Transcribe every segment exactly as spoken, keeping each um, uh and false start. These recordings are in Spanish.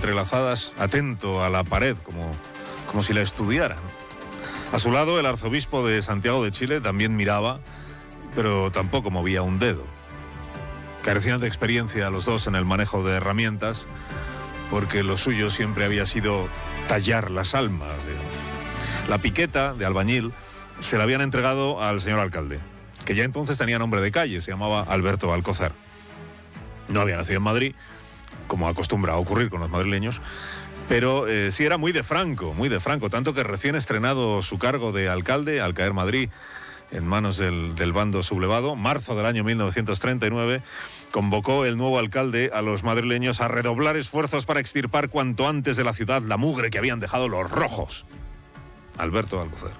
entrelazadas, atento a la pared, como, como si la estudiara. A su lado, el arzobispo de Santiago de Chile también miraba, pero tampoco movía un dedo. Carecían de experiencia los dos en el manejo de herramientas, porque lo suyo siempre había sido tallar las almas. La piqueta de albañil se la habían entregado al señor alcalde, que ya entonces tenía nombre de calle, se llamaba Alberto Alcozar. No había nacido en Madrid, como acostumbra a ocurrir con los madrileños, pero eh, sí era muy de Franco, muy de Franco, tanto que recién estrenado su cargo de alcalde, al caer Madrid en manos del, del bando sublevado, marzo del año mil novecientos treinta y nueve, convocó el nuevo alcalde a los madrileños a redoblar esfuerzos para extirpar cuanto antes de la ciudad la mugre que habían dejado los rojos. Alberto Alcozar.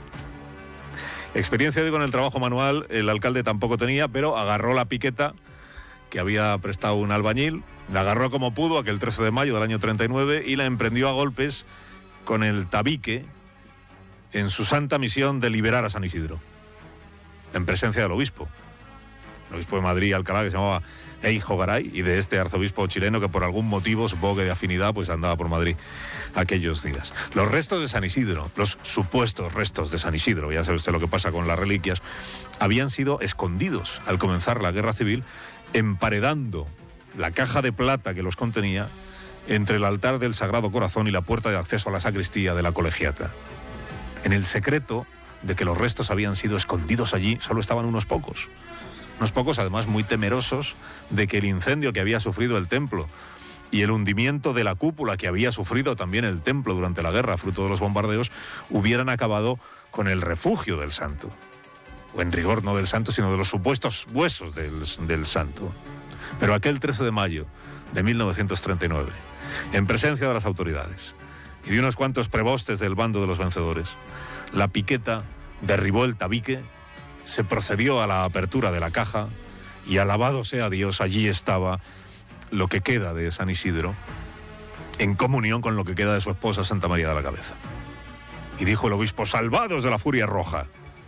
Experiencia con el trabajo manual el alcalde tampoco tenía, pero agarró la piqueta que había prestado un albañil, la agarró como pudo aquel trece de mayo del año treinta y nueve y la emprendió a golpes con el tabique en su santa misión de liberar a San Isidro, en presencia del obispo. El obispo de Madrid, Alcalá, que se llamaba Eijo Garay, y de este arzobispo chileno que por algún motivo, supongo que de afinidad, pues andaba por Madrid aquellos días. Los restos de San Isidro, los supuestos restos de San Isidro, ya sabe usted lo que pasa con las reliquias, habían sido escondidos al comenzar la Guerra Civil, emparedando la caja de plata que los contenía entre el altar del Sagrado Corazón y la puerta de acceso a la sacristía de la Colegiata. En el secreto de que los restos habían sido escondidos allí, solo estaban unos pocos. Unos pocos, además, muy temerosos de que el incendio que había sufrido el templo y el hundimiento de la cúpula que había sufrido también el templo durante la guerra, fruto de los bombardeos, hubieran acabado con el refugio del santo. O en rigor no del santo, sino de los supuestos huesos del, del santo. Pero aquel trece de mayo de mil novecientos treinta y nueve, en presencia de las autoridades y de unos cuantos prebostes del bando de los vencedores, la piqueta derribó el tabique, se procedió a la apertura de la caja y alabado sea Dios, allí estaba lo que queda de San Isidro, en comunión con lo que queda de su esposa Santa María de la Cabeza. Y dijo el obispo: salvados de la furia roja.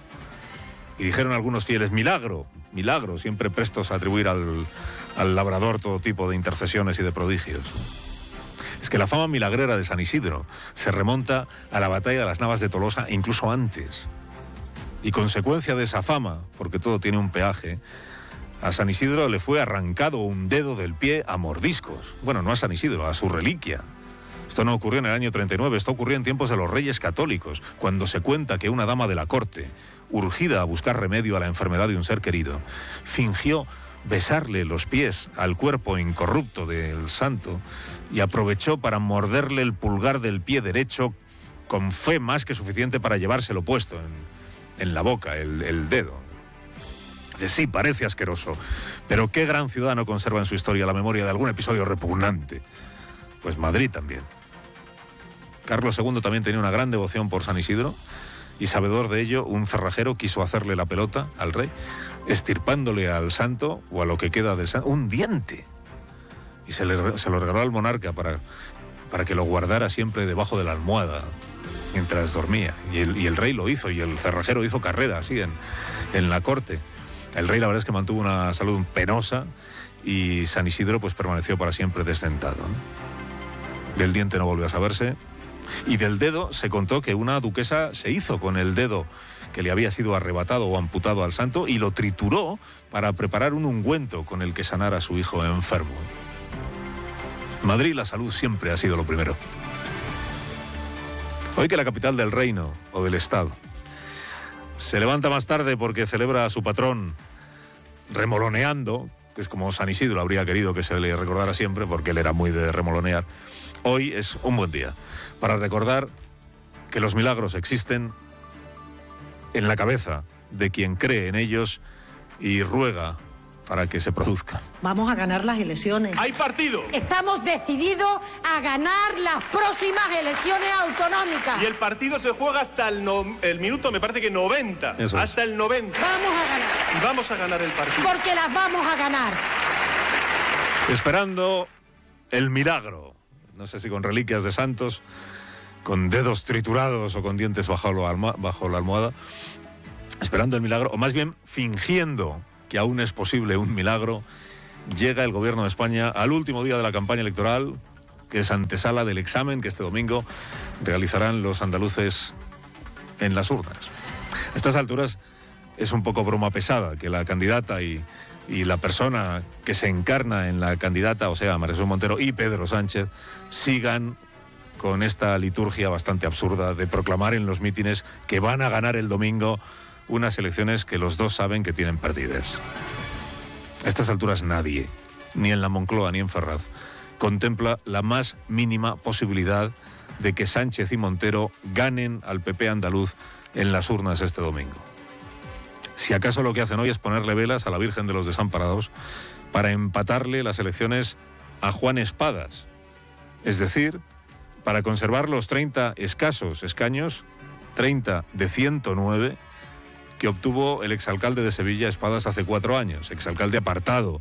Y dijeron algunos fieles: milagro, milagro, siempre prestos a atribuir al, al labrador todo tipo de intercesiones y de prodigios. Es que la fama milagrera de San Isidro se remonta a la batalla de las Navas de Tolosa e incluso antes. Y consecuencia de esa fama, porque todo tiene un peaje, a San Isidro le fue arrancado un dedo del pie a mordiscos. Bueno, no a San Isidro, a su reliquia. Esto no ocurrió en el año treinta y nueve, esto ocurrió en tiempos de los Reyes Católicos, cuando se cuenta que una dama de la corte, urgida a buscar remedio a la enfermedad de un ser querido, fingió besarle los pies al cuerpo incorrupto del santo y aprovechó para morderle el pulgar del pie derecho con fe más que suficiente para llevárselo puesto en, en la boca, el, el dedo. De sí, parece asqueroso, pero qué gran ciudad no conserva en su historia la memoria de algún episodio repugnante. Pues Madrid también. Carlos segundo también tenía una gran devoción por San Isidro, y sabedor de ello, un cerrajero quiso hacerle la pelota al rey, estirpándole al santo, o a lo que queda del santo, un diente. Y se, le, se lo regaló al monarca para, para que lo guardara siempre debajo de la almohada mientras dormía. Y el, y el rey lo hizo, y el cerrajero hizo carrera así en, en la corte. El rey, la verdad es que mantuvo una salud penosa, y San Isidro pues permaneció para siempre desdentado, ¿no? Del diente no volvió a saberse. Y del dedo se contó que una duquesa se hizo con el dedo que le había sido arrebatado o amputado al santo y lo trituró para preparar un ungüento con el que sanar a su hijo enfermo. En Madrid la salud siempre ha sido lo primero. Hoy que la capital del reino o del estado se levanta más tarde porque celebra a su patrón remoloneando, que es como San Isidro habría querido que se le recordara siempre, porque él era muy de remolonear, hoy es un buen día para recordar que los milagros existen en la cabeza de quien cree en ellos y ruega para que se produzcan. Vamos a ganar las elecciones. ¡Hay partido! Estamos decididos a ganar las próximas elecciones autonómicas. Y el partido se juega hasta el, no, el minuto, me parece que noventa. Eso hasta es. el noventa. Vamos a ganar. Y vamos a ganar el partido. Porque las vamos a ganar. Esperando el milagro. No sé si con reliquias de santos, con dedos triturados o con dientes bajo la, alma, bajo la almohada. Esperando el milagro, o más bien fingiendo que aún es posible un milagro, llega el gobierno de España al último día de la campaña electoral, que es antesala del examen que este domingo realizarán los andaluces en las urnas. A estas alturas es un poco broma pesada que la candidata y, y la persona que se encarna en la candidata, o sea, María Jesús Montero y Pedro Sánchez, sigan con esta liturgia bastante absurda de proclamar en los mítines que van a ganar el domingo unas elecciones que los dos saben que tienen perdidas. A estas alturas nadie, ni en la Moncloa ni en Ferraz, contempla la más mínima posibilidad de que Sánchez y Montero ganen al P P andaluz en las urnas este domingo. Si acaso lo que hacen hoy es ponerle velas a la Virgen de los Desamparados para empatarle las elecciones a Juan Espadas, es decir, para conservar los treinta escasos escaños, treinta de ciento nueve, que obtuvo el exalcalde de Sevilla, Espadas, hace cuatro años, exalcalde apartado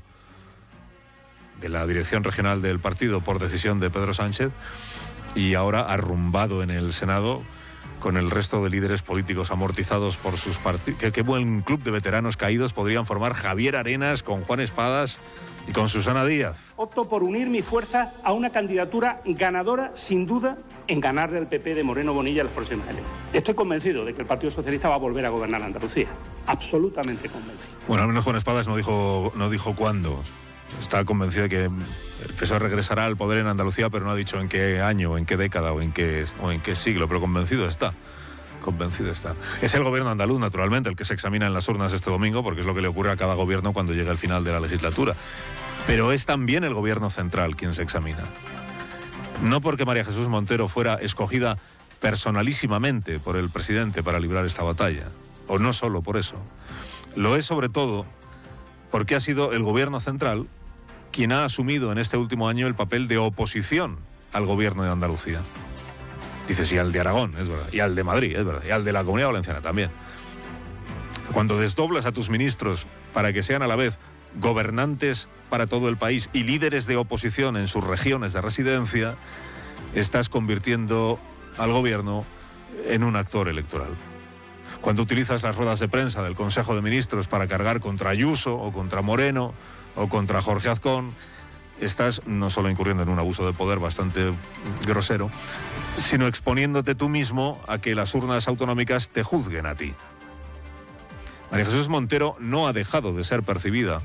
de la dirección regional del partido por decisión de Pedro Sánchez y ahora arrumbado en el Senado con el resto de líderes políticos amortizados por sus partidos. Qué, qué buen club de veteranos caídos podrían formar Javier Arenas con Juan Espadas y con Susana Díaz. Opto por unir mi fuerza a una candidatura ganadora, sin duda, en ganarle al P P de Moreno Bonilla las próximas elecciones. Estoy convencido de que el Partido Socialista va a volver a gobernar Andalucía. Absolutamente convencido. Bueno, al menos Juan Espadas no dijo, no dijo cuándo. Está convencido de que el P S O E regresará al poder en Andalucía, pero no ha dicho en qué año, en qué década o en qué, o en qué siglo, pero convencido está. Convencido está. Es el gobierno andaluz, naturalmente, el que se examina en las urnas este domingo, porque es lo que le ocurre a cada gobierno cuando llega el final de la legislatura. Pero es también el gobierno central quien se examina. No porque María Jesús Montero fuera escogida personalísimamente por el presidente para librar esta batalla, o no solo por eso. Lo es sobre todo porque ha sido el gobierno central quien ha asumido en este último año el papel de oposición al gobierno de Andalucía. Dices, y al de Aragón, es verdad, y al de Madrid, es verdad, y al de la Comunidad Valenciana también. Cuando desdoblas a tus ministros para que sean a la vez gobernantes para todo el país y líderes de oposición en sus regiones de residencia, estás convirtiendo al gobierno en un actor electoral. Cuando utilizas las ruedas de prensa del Consejo de Ministros para cargar contra Ayuso o contra Moreno o contra Jorge Azcón, estás no solo incurriendo en un abuso de poder bastante grosero, sino exponiéndote tú mismo a que las urnas autonómicas te juzguen a ti. María Jesús Montero no ha dejado de ser percibida,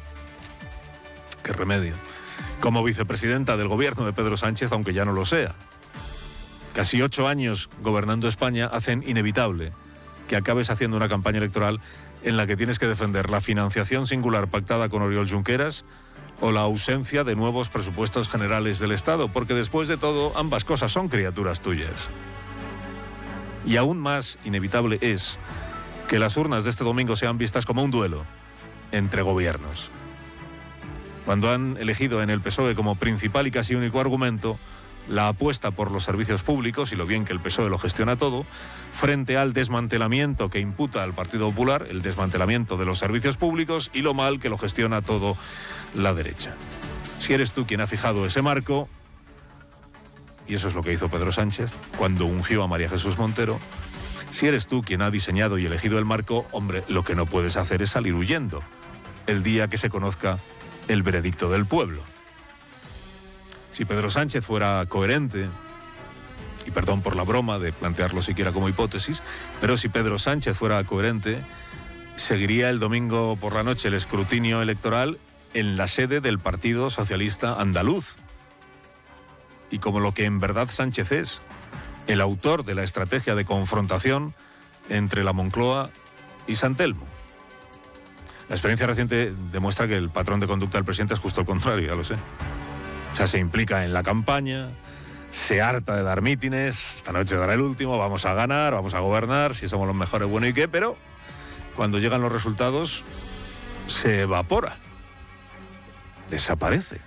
qué remedio, como vicepresidenta del gobierno de Pedro Sánchez, aunque ya no lo sea. Casi ocho años gobernando España hacen inevitable que acabes haciendo una campaña electoral en la que tienes que defender la financiación singular pactada con Oriol Junqueras o la ausencia de nuevos presupuestos generales del Estado, porque después de todo ambas cosas son criaturas tuyas. Y aún más inevitable es que las urnas de este domingo sean vistas como un duelo entre gobiernos. Cuando han elegido en el P S O E como principal y casi único argumento la apuesta por los servicios públicos y lo bien que el P S O E lo gestiona todo, frente al desmantelamiento que imputa al Partido Popular, el desmantelamiento de los servicios públicos y lo mal que lo gestiona todo la derecha. Si eres tú quien ha fijado ese marco, y eso es lo que hizo Pedro Sánchez cuando ungió a María Jesús Montero, si eres tú quien ha diseñado y elegido el marco, hombre, lo que no puedes hacer es salir huyendo el día que se conozca el veredicto del pueblo. Si Pedro Sánchez fuera coherente, y perdón por la broma de plantearlo siquiera como hipótesis, pero si Pedro Sánchez fuera coherente, seguiría el domingo por la noche el escrutinio electoral en la sede del Partido Socialista Andaluz. Y como lo que en verdad Sánchez es, el autor de la estrategia de confrontación entre la Moncloa y San Telmo. La experiencia reciente demuestra que el patrón de conducta del presidente es justo el contrario, ya lo sé. O sea, se implica en la campaña, se harta de dar mítines, esta noche dará el último, vamos a ganar, vamos a gobernar, si somos los mejores, bueno y qué, pero cuando llegan los resultados se evapora, desaparece.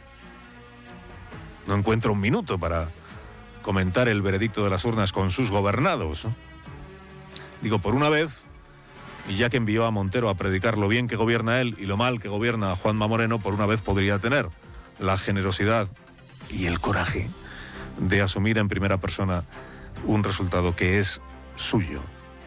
No encuentra un minuto para comentar el veredicto de las urnas con sus gobernados, ¿no? Digo, por una vez, y ya que envió a Montero a predicar lo bien que gobierna él y lo mal que gobierna Juanma Moreno, por una vez podría tener la generosidad y el coraje de asumir en primera persona un resultado que es suyo.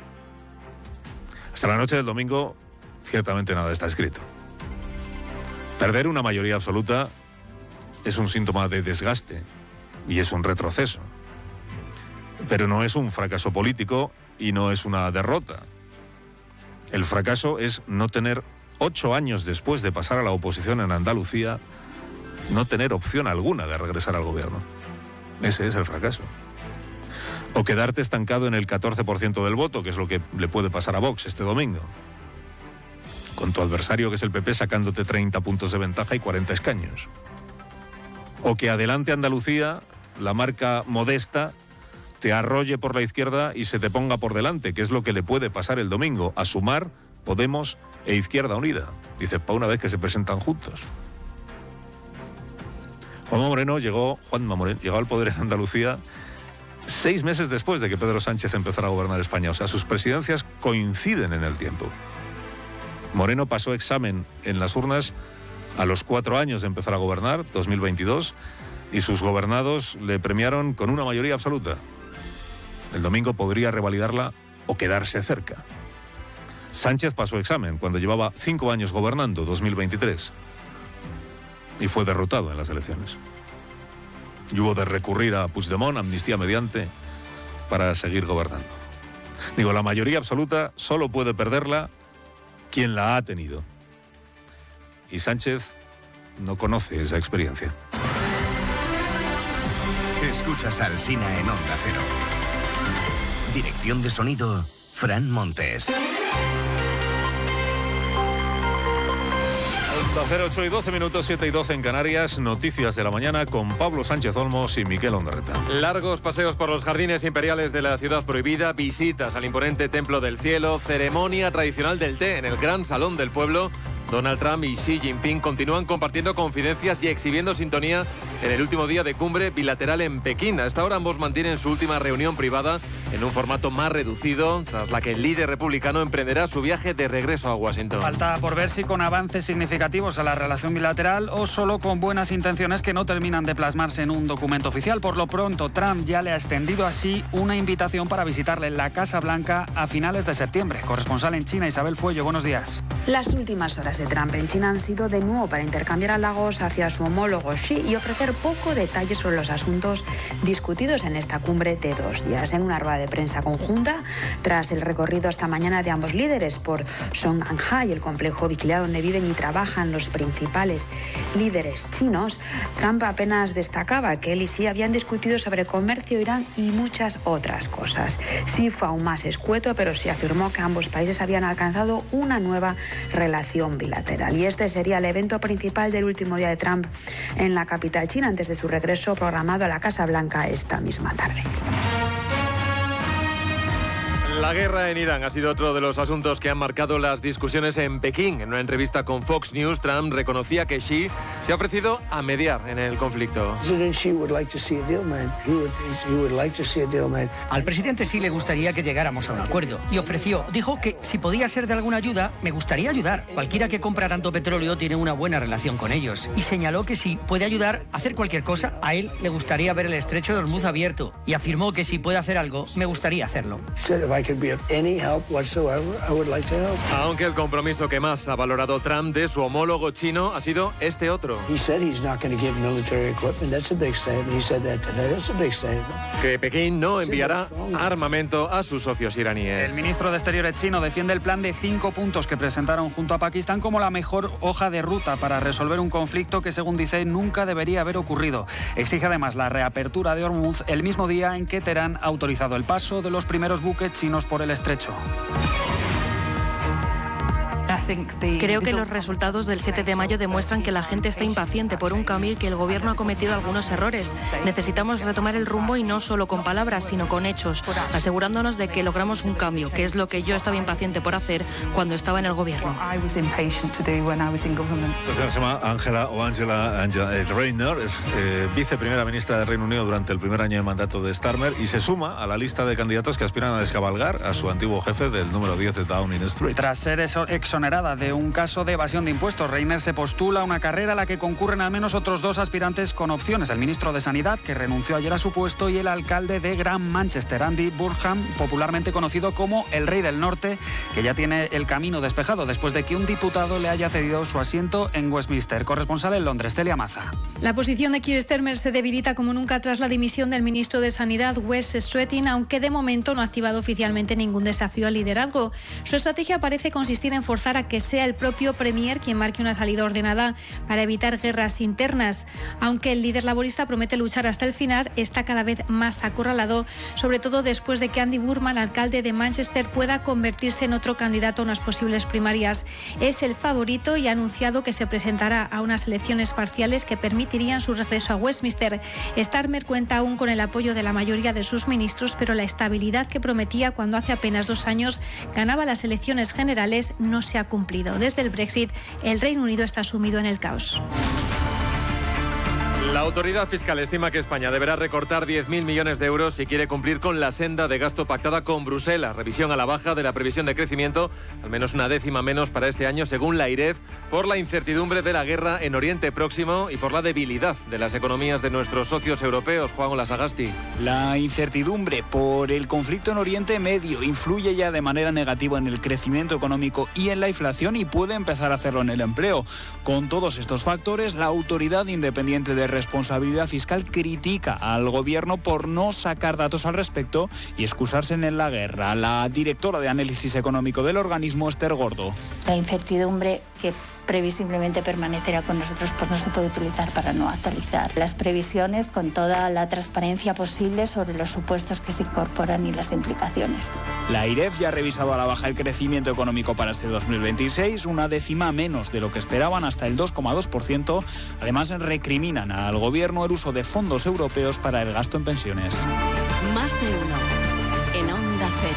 Hasta la noche del domingo, ciertamente nada está escrito. Perder una mayoría absoluta es un síntoma de desgaste y es un retroceso. Pero no es un fracaso político y no es una derrota. El fracaso es no tener, ocho años después de pasar a la oposición en Andalucía, no tener opción alguna de regresar al gobierno. Ese es el fracaso. O quedarte estancado en el catorce por ciento del voto, que es lo que le puede pasar a Vox este domingo, con tu adversario, que es el P P, sacándote treinta puntos de ventaja y cuarenta escaños. O que adelante Andalucía, la marca modesta, te arrolle por la izquierda y se te ponga por delante, que es lo que le puede pasar el domingo a Sumar, Podemos e Izquierda Unida. Dice, para una vez que se presentan juntos. Juanma Moreno llegó, Juanma Moreno llegó al poder en Andalucía seis meses después de que Pedro Sánchez empezara a gobernar España. O sea, sus presidencias coinciden en el tiempo. Moreno pasó examen en las urnas a los cuatro años de empezar a gobernar, dos mil veintidós, y sus gobernados le premiaron con una mayoría absoluta. El domingo podría revalidarla o quedarse cerca. Sánchez pasó examen cuando llevaba cinco años gobernando, dos mil veintitrés, y fue derrotado en las elecciones. Y hubo de recurrir a Puigdemont, amnistía mediante, para seguir gobernando. Digo, la mayoría absoluta solo puede perderla quien la ha tenido. Y Sánchez no conoce esa experiencia. Escuchas al Alsina en Onda Cero. Dirección de sonido, Fran Montes. Onda Cero, ocho y doce minutos, siete y doce en Canarias. Noticias de la mañana con Pablo Sánchez Olmos y Miquel Ondarreta. Largos paseos por los jardines imperiales de la ciudad prohibida, visitas al imponente Templo del Cielo, ceremonia tradicional del té en el gran salón del pueblo. Donald Trump y Xi Jinping continúan compartiendo confidencias y exhibiendo sintonía en el último día de cumbre bilateral en Pekín. A esta hora ambos mantienen su última reunión privada en un formato más reducido, tras la que el líder republicano emprenderá su viaje de regreso a Washington. Falta por ver si con avances significativos a la relación bilateral o solo con buenas intenciones que no terminan de plasmarse en un documento oficial. Por lo pronto, Trump ya le ha extendido así una invitación para visitarle en la Casa Blanca a finales de septiembre. Corresponsal en China, Isabel Fuello, buenos días. Las últimas horas de Trump en China han sido de nuevo para intercambiar halagos hacia su homólogo Xi y ofrecer poco detalle sobre los asuntos discutidos en esta cumbre de dos días. En una rueda de prensa conjunta, tras el recorrido esta mañana de ambos líderes por Songhai, el complejo vigilado donde viven y trabajan los principales líderes chinos, Trump apenas destacaba que él y Xi habían discutido sobre comercio, Irán y muchas otras cosas. Xi fue aún más escueto, pero sí afirmó que ambos países habían alcanzado una nueva relación bilateral. Y este sería el evento principal del último día de Trump en la capital china, antes de su regreso programado a la Casa Blanca esta misma tarde. La guerra en Irán ha sido otro de los asuntos que han marcado las discusiones en Pekín. En una entrevista con Fox News, Trump reconocía que Xi se ha ofrecido a mediar en el conflicto. Al presidente Xi le gustaría que llegáramos a un acuerdo y ofreció, dijo que si podía ser de alguna ayuda, me gustaría ayudar. Cualquiera que compra tanto petróleo tiene una buena relación con ellos. Y señaló que si puede ayudar a hacer cualquier cosa, a él le gustaría ver el estrecho de Hormuz abierto. Y afirmó que si puede hacer algo, me gustaría hacerlo. Aunque el compromiso que más ha valorado Trump de su homólogo chino ha sido este otro. Que Pekín no enviará armamento a sus socios iraníes. El ministro de Exteriores chino defiende el plan de cinco puntos que presentaron junto a Pakistán como la mejor hoja de ruta para resolver un conflicto que, según dice, nunca debería haber ocurrido. Exige además la reapertura de Hormuz el mismo día en que Teherán ha autorizado el paso de los primeros buques chinos por el estrecho. Creo que los resultados del siete de mayo demuestran que la gente está impaciente por un cambio y que el gobierno ha cometido algunos errores. Necesitamos retomar el rumbo y no solo con palabras, sino con hechos, asegurándonos de que logramos un cambio, que es lo que yo estaba impaciente por hacer cuando estaba en el gobierno. La señora se llama Angela o Angela, Angela Rayner, es eh, viceprimera ministra del Reino Unido durante el primer año de mandato de Starmer y se suma a la lista de candidatos que aspiran a descabalgar a su antiguo jefe del número diez de Downing Street. Tras ser exonerado declarada de un caso de evasión de impuestos. Reiner se postula a una carrera a la que concurren al menos otros dos aspirantes con opciones. El ministro de Sanidad, que renunció ayer a su puesto, y el alcalde de Gran Manchester, Andy Burnham, popularmente conocido como el Rey del Norte, que ya tiene el camino despejado después de que un diputado le haya cedido su asiento en Westminster. Corresponsal en Londres, Celia Maza. La posición de Keir Starmer se debilita como nunca tras la dimisión del ministro de Sanidad, Wes Streeting, aunque de momento no ha activado oficialmente ningún desafío al liderazgo. Su estrategia parece consistir en forzar a que sea el propio Premier quien marque una salida ordenada para evitar guerras internas. Aunque el líder laborista promete luchar hasta el final, está cada vez más acorralado, sobre todo después de que Andy Burnham, alcalde de Manchester, pueda convertirse en otro candidato a unas posibles primarias. Es el favorito y ha anunciado que se presentará a unas elecciones parciales que permitirían su regreso a Westminster. Starmer cuenta aún con el apoyo de la mayoría de sus ministros, pero la estabilidad que prometía cuando hace apenas dos años ganaba las elecciones generales no se ha cumplido. Desde el Brexit, el Reino Unido está sumido en el caos. La autoridad fiscal estima que España deberá recortar diez mil millones de euros si quiere cumplir con la senda de gasto pactada con Bruselas. Revisión a la baja de la previsión de crecimiento, al menos una décima menos para este año, según la AIREF, por la incertidumbre de la guerra en Oriente Próximo y por la debilidad de las economías de nuestros socios europeos. Juan Olasagasti. La incertidumbre por el conflicto en Oriente Medio influye ya de manera negativa en el crecimiento económico y en la inflación, y puede empezar a hacerlo en el empleo. Con todos estos factores, la Autoridad Independiente de Responsabilidad Fiscal critica al gobierno por no sacar datos al respecto y excusarse en la guerra. La directora de análisis económico del organismo, Esther Gordo. La incertidumbre que previsiblemente permanecerá con nosotros, pues no se puede utilizar para no actualizar las previsiones con toda la transparencia posible sobre los supuestos que se incorporan y las implicaciones. La AIREF ya ha revisado a la baja el crecimiento económico para este dos mil veintiséis, una décima menos de lo que esperaban, hasta el dos coma dos por ciento. Además, recriminan al gobierno el uso de fondos europeos para el gasto en pensiones. Más de uno en Onda Cero.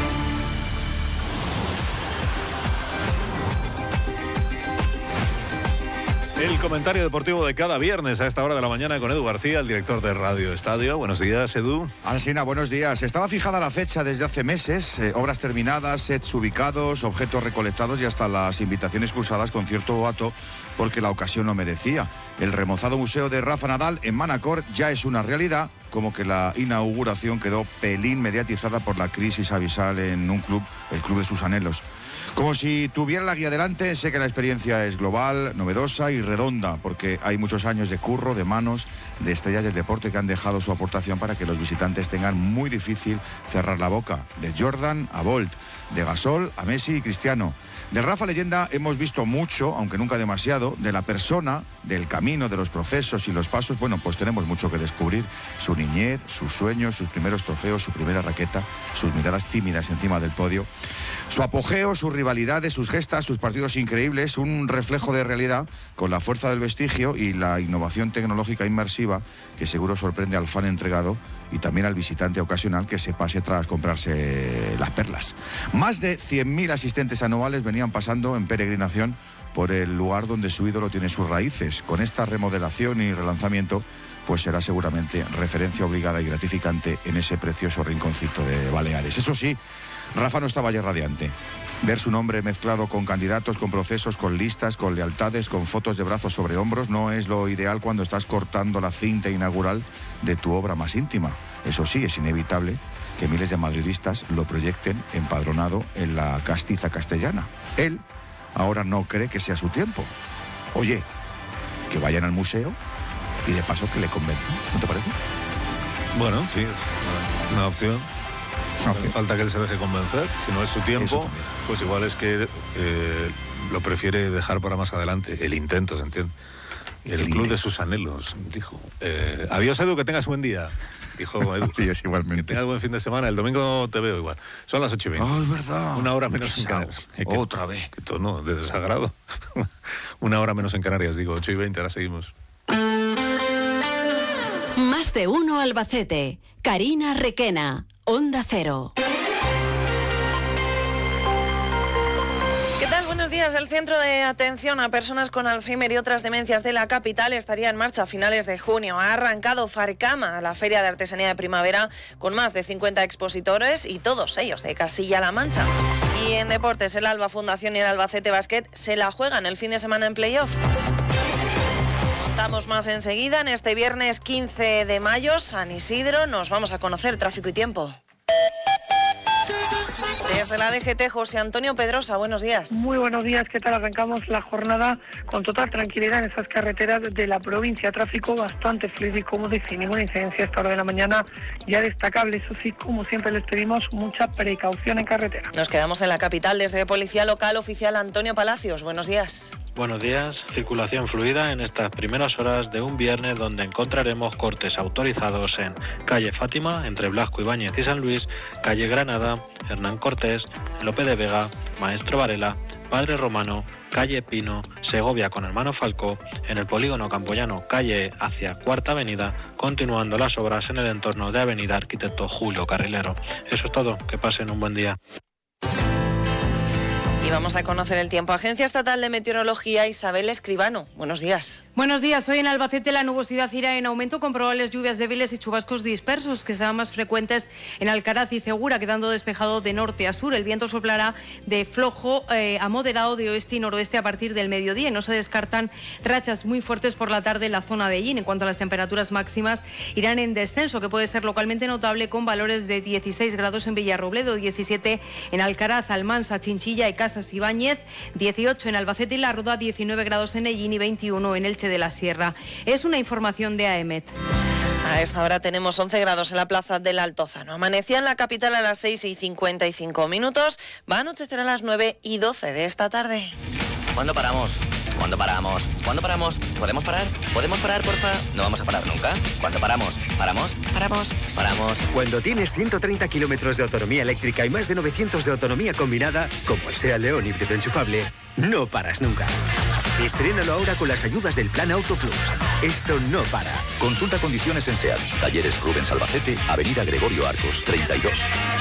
El comentario deportivo de cada viernes a esta hora de la mañana con Edu García, el director de Radio Estadio. Buenos días, Edu. Alsina, buenos días. Estaba fijada la fecha desde hace meses, eh, obras terminadas, sets ubicados, objetos recolectados y hasta las invitaciones cruzadas con cierto boato, porque la ocasión lo merecía. El remozado museo de Rafa Nadal en Manacor ya es una realidad, como que la inauguración quedó pelín mediatizada por la crisis abisal en un club, el club de sus anhelos. Como si tuviera la guía delante, sé que la experiencia es global, novedosa y redonda, porque hay muchos años de curro, de manos, de estrellas del deporte que han dejado su aportación para que los visitantes tengan muy difícil cerrar la boca. De Jordan a Bolt, de Gasol a Messi y Cristiano. De Rafa Leyenda hemos visto mucho, aunque nunca demasiado, de la persona, del camino, de los procesos y los pasos. Bueno, pues tenemos mucho que descubrir. Su niñez, sus sueños, sus primeros trofeos, su primera raqueta, sus miradas tímidas encima del podio. Su apogeo, sus rivalidades, sus gestas, sus partidos increíbles, un reflejo de realidad con la fuerza del vestigio y la innovación tecnológica inmersiva que seguro sorprende al fan entregado y también al visitante ocasional que se pase tras comprarse las perlas. Más de cien mil asistentes anuales venían pasando en peregrinación por el lugar donde su ídolo tiene sus raíces. Con esta remodelación y relanzamiento, pues será seguramente referencia obligada y gratificante en ese precioso rinconcito de Baleares. Eso sí, Rafa no estaba ya radiante. Ver su nombre mezclado con candidatos, con procesos, con listas, con lealtades, con fotos de brazos sobre hombros, no es lo ideal cuando estás cortando la cinta inaugural de tu obra más íntima. Eso sí, es inevitable que miles de madridistas lo proyecten empadronado en la castiza castellana. Él ahora no cree que sea su tiempo. Oye, que vayan al museo y de paso que le convenzan, ¿no te parece? Bueno, sí, es una opción. No hace falta que él se deje convencer. Si no es su tiempo, pues igual es que eh, lo prefiere dejar para más adelante. El intento, ¿se entiende? Y el, el club de sus anhelos, dijo. Eh, adiós, Edu, que tengas buen día. Dijo Edu. Adiós, igualmente. Que tengas buen fin de semana. El domingo te veo igual. Son las ocho y veinte. Oh, es verdad. Una hora menos en Canarias. Eh, que, Otra vez. Que todo, no, de desagrado. Una hora menos en Canarias, digo. ocho y veinte, ahora seguimos. Más de uno Albacete. Karina Requena. Onda Cero. Buenos días. El Centro de Atención a Personas con Alzheimer y otras demencias de la capital estaría en marcha a finales de junio. Ha arrancado Farcama, la Feria de Artesanía de Primavera, con más de cincuenta expositores y todos ellos de Castilla-La Mancha. Y en deportes, el Alba Fundación y el Albacete Basket se la juegan el fin de semana en playoff. Contamos más enseguida. En este viernes quince de mayo, San Isidro, nos vamos a conocer tráfico y tiempo. Desde la D G T, José Antonio Pedrosa, buenos días. Muy buenos días, ¿qué tal? Arrancamos la jornada con total tranquilidad en esas carreteras de la provincia. Tráfico bastante fluido y cómodo y sin ninguna incidencia a esta hora de la mañana ya destacable. Eso sí, como siempre les pedimos mucha precaución en carretera. Nos quedamos en la capital desde Policía Local, oficial Antonio Palacios, buenos días. Buenos días, circulación fluida en estas primeras horas de un viernes donde encontraremos cortes autorizados en calle Fátima, entre Blasco Ibáñez y San Luis, calle Granada, Hernán Cortés, Lope de Vega, Maestro Varela, Padre Romano, calle Pino, Segovia con Hermano Falcó, en el polígono Campoyano, calle hacia Cuarta Avenida, continuando las obras en el entorno de Avenida Arquitecto Julio Carrilero. Eso es todo, que pasen un buen día. Y vamos a conocer el tiempo. Agencia Estatal de Meteorología, Isabel Escribano. Buenos días. Buenos días. Hoy en Albacete la nubosidad irá en aumento con probables lluvias débiles y chubascos dispersos que serán más frecuentes en Alcaraz y Segura, quedando despejado de norte a sur. El viento soplará de flojo eh, a moderado de oeste y noroeste a partir del mediodía y no se descartan rachas muy fuertes por la tarde en la zona de Ellín. En cuanto a las temperaturas máximas, irán en descenso, que puede ser localmente notable con valores de dieciséis grados en Villarrobledo, diecisiete en Alcaraz, Almansa, Chinchilla y Casas Ibáñez, dieciocho en Albacete y La Roda, diecinueve grados en Ellín y veintiuno en Elche de la Sierra. Es una información de A E M E T. A esta hora tenemos once grados en la plaza del Altozano. Amanecía en la capital a las seis y cincuenta y cinco minutos. Va a anochecer a las nueve y doce de esta tarde. ¿Cuándo paramos? ¿Cuándo paramos? ¿Cuándo paramos? ¿Podemos parar? ¿Podemos parar, porfa? No vamos a parar nunca. ¿Cuándo paramos? ¿Paramos? ¿Paramos? ¿Paramos? Cuando tienes ciento treinta kilómetros de autonomía eléctrica y más de novecientos de autonomía combinada, como el SEAT León híbrido enchufable, no paras nunca. Estrénalo ahora con las ayudas del Plan Auto Plus. Esto no para. Consulta condiciones en SEAT. Talleres Rubens Albacete, Avenida Gregorio Arcos, treinta y dos.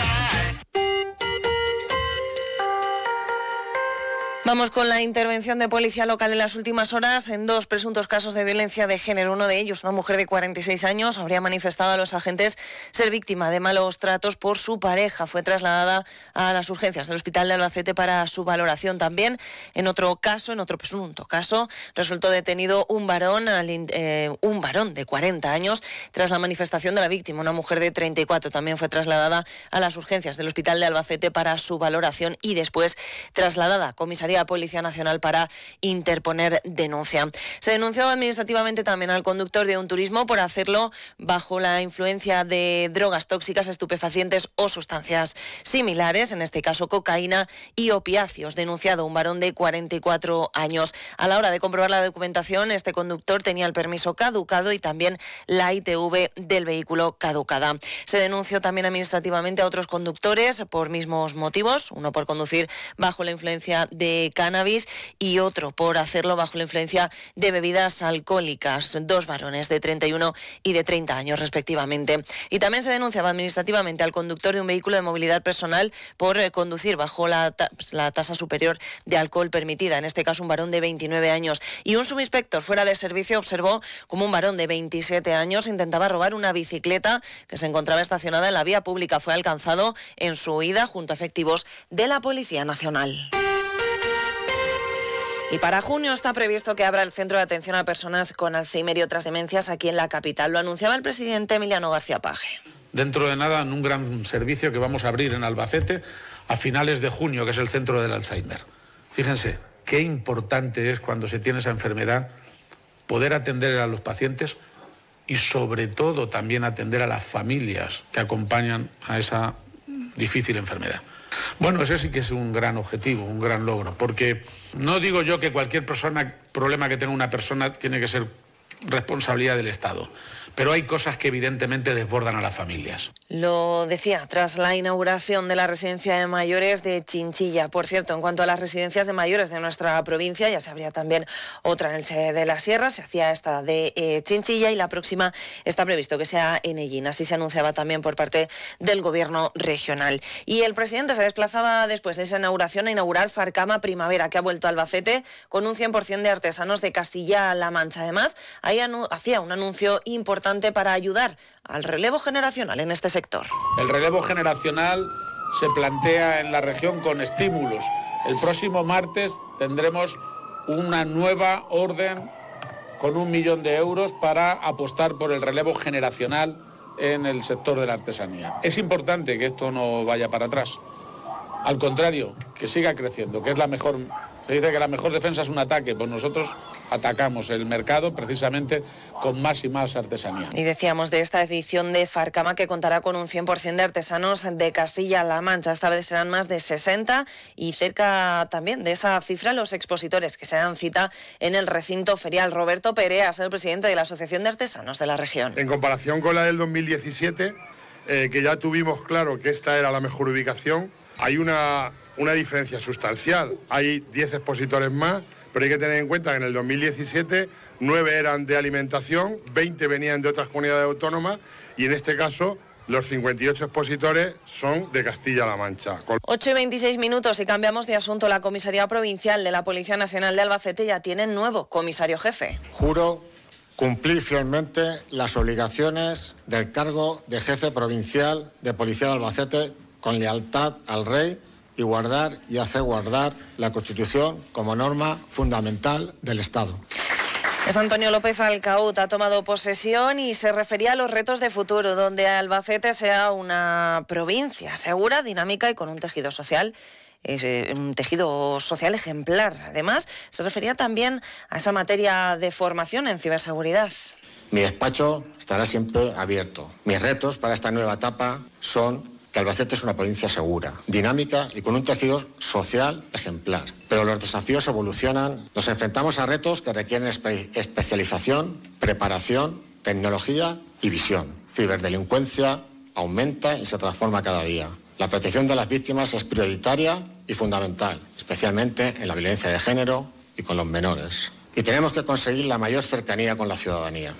Vamos con la intervención de Policía Local en las últimas horas en dos presuntos casos de violencia de género. Uno de ellos, una mujer de cuarenta y seis años, habría manifestado a los agentes ser víctima de malos tratos por su pareja. Fue trasladada a las urgencias del Hospital de Albacete para su valoración. También, en otro caso, en otro presunto caso, resultó detenido un varón, eh, un varón de cuarenta años tras la manifestación de la víctima. Una mujer de treinta y cuatro también fue trasladada a las urgencias del Hospital de Albacete para su valoración y después trasladada a comisaría a Policía Nacional para interponer denuncia. Se denunció administrativamente también al conductor de un turismo por hacerlo bajo la influencia de drogas tóxicas, estupefacientes o sustancias similares, en este caso cocaína y opiáceos. Denunciado un varón de cuarenta y cuatro años. A la hora de comprobar la documentación, este conductor tenía el permiso caducado y también la I T V del vehículo caducada. Se denunció también administrativamente a otros conductores por mismos motivos, uno por conducir bajo la influencia de cannabis y otro por hacerlo bajo la influencia de bebidas alcohólicas. Dos varones de treinta y uno y de treinta años respectivamente. Y también se denunciaba administrativamente al conductor de un vehículo de movilidad personal por eh, conducir bajo la, ta la tasa superior de alcohol permitida. En este caso un varón de veintinueve años. Y un subinspector fuera de servicio observó como un varón de veintisiete años intentaba robar una bicicleta que se encontraba estacionada en la vía pública. Fue alcanzado en su huida junto a efectivos de la Policía Nacional. Y para junio está previsto que abra el Centro de Atención a Personas con Alzheimer y otras demencias aquí en la capital. Lo anunciaba el presidente Emiliano García Paje. Dentro de nada, en un gran servicio que vamos a abrir en Albacete a finales de junio, que es el Centro del Alzheimer. Fíjense qué importante es cuando se tiene esa enfermedad poder atender a los pacientes y sobre todo también atender a las familias que acompañan a esa difícil enfermedad. Bueno, ese sí que es un gran objetivo, un gran logro, porque no digo yo que cualquier persona, problema que tenga una persona tiene que ser responsabilidad del Estado, pero hay cosas que evidentemente desbordan a las familias. Lo decía tras la inauguración de la residencia de mayores de Chinchilla. Por cierto, en cuanto a las residencias de mayores de nuestra provincia, ya se abría también otra en el Sede de la Sierra, se hacía esta de eh, Chinchilla y la próxima está previsto que sea en Ellín. Así se anunciaba también por parte del Gobierno regional. Y el presidente se desplazaba después de esa inauguración a inaugurar Farcama Primavera, que ha vuelto a Albacete con un cien por ciento de artesanos de Castilla-La Mancha. Además, ahí hacía un anuncio importante para ayudar al relevo generacional en este sector. El relevo generacional se plantea en la región con estímulos. El próximo martes tendremos una nueva orden con un millón de euros para apostar por el relevo generacional en el sector de la artesanía. Es importante que esto no vaya para atrás. Al contrario, que siga creciendo, que es la mejor... Se dice que la mejor defensa es un ataque, pues nosotros atacamos el mercado precisamente con más y más artesanía. Y decíamos de esta edición de Farcama que contará con un cien por ciento de artesanos de Castilla-La Mancha. Esta vez serán más de sesenta y cerca también de esa cifra los expositores que se dan cita en el recinto ferial. Roberto Pereas, el presidente de la Asociación de Artesanos de la región. En comparación con la del dos mil diecisiete, eh, que ya tuvimos claro que esta era la mejor ubicación, hay una... una diferencia sustancial. Hay diez expositores más, pero hay que tener en cuenta que en el dos mil diecisiete nueve eran de alimentación, veinte venían de otras comunidades autónomas y en este caso los cincuenta y ocho expositores son de Castilla-La Mancha. ocho y veintiséis minutos y cambiamos de asunto. La Comisaría Provincial de la Policía Nacional de Albacete ya tiene nuevo comisario jefe. Juro cumplir fielmente las obligaciones del cargo de jefe provincial de Policía de Albacete con lealtad al Rey y guardar y hacer guardar la Constitución como norma fundamental del Estado. Es Antonio López Alcaut, ha tomado posesión y se refería a los retos de futuro, donde Albacete sea una provincia segura, dinámica y con un tejido social, eh, un tejido social ejemplar. Además, se refería también a esa materia de formación en ciberseguridad. Mi despacho estará siempre abierto. Mis retos para esta nueva etapa son que Albacete es una provincia segura, dinámica y con un tejido social ejemplar. Pero los desafíos evolucionan. Nos enfrentamos a retos que requieren espe- especialización, preparación, tecnología y visión. Ciberdelincuencia aumenta y se transforma cada día. La protección de las víctimas es prioritaria y fundamental, especialmente en la violencia de género y con los menores. Y tenemos que conseguir la mayor cercanía con la ciudadanía.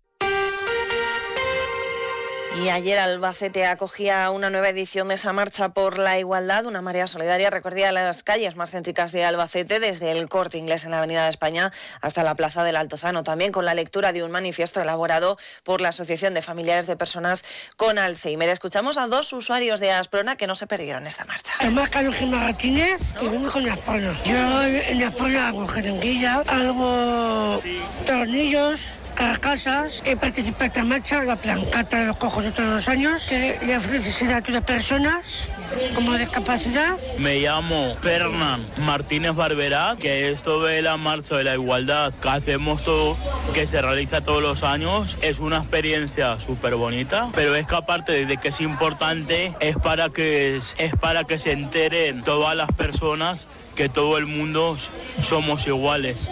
Y ayer Albacete acogía una nueva edición de esa marcha por la igualdad, una marea solidaria recorría las calles más céntricas de Albacete, desde el Corte Inglés en la Avenida de España hasta la Plaza del Altozano, también con la lectura de un manifiesto elaborado por la Asociación de Familiares de Personas con Alzheimer. Escuchamos a dos usuarios de Asprona que no se perdieron esta marcha. El más caro es Martínez y vengo con Asprona. Yo en Asprona hago jeringuilla, algo tornillos, carcasas. He participado en esta marcha, la plancata de los cojos de todos los años, que le ofrece a todas las personas como discapacidad. Me llamo Fernán Martínez Barberá, que esto de la marcha de la igualdad que hacemos todo, que se realiza todos los años, es una experiencia súper bonita, pero es que aparte de que es importante, es para que, es para que se enteren todas las personas que todo el mundo somos iguales.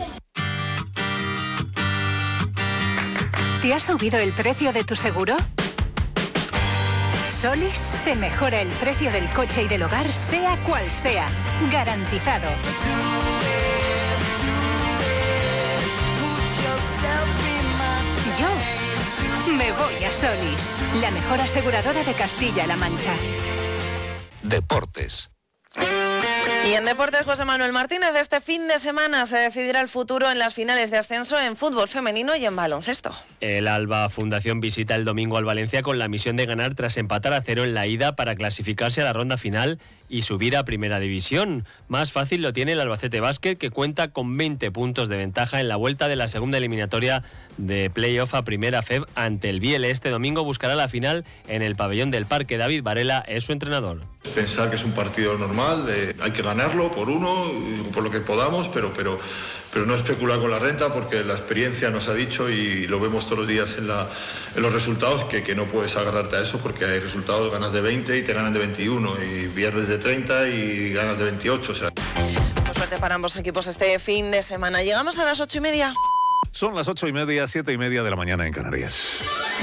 ¿Te ha subido el precio de tu seguro? Solis te mejora el precio del coche y del hogar, sea cual sea. Garantizado. Yo me voy a Solis, la mejor aseguradora de Castilla-La Mancha. Deportes. Y en deportes, José Manuel Martínez, este fin de semana se decidirá el futuro en las finales de ascenso en fútbol femenino y en baloncesto. El Alba Fundación visita el domingo al Valencia con la misión de ganar tras empatar a cero en la ida para clasificarse a la ronda final y subir a Primera División. Más fácil lo tiene el Albacete Básquet, que cuenta con veinte puntos de ventaja en la vuelta de la segunda eliminatoria de playoff a Primera F E B ante el Biel. Este domingo buscará la final en el pabellón del Parque. David Varela es su entrenador. Pensar que es un partido normal, eh, hay que ganarlo por uno, por lo que podamos, pero, pero, pero no especular con la renta, porque la experiencia nos ha dicho, y lo vemos todos los días en, la, en los resultados, que, que no puedes agarrarte a eso, porque hay resultados, ganas de veinte y te ganan de veintiuno, y pierdes de treinta y ganas de veintiocho. O sea. Pues suerte para ambos equipos este fin de semana. Llegamos a las ocho y media. Son las ocho y media, siete y media de la mañana en Canarias.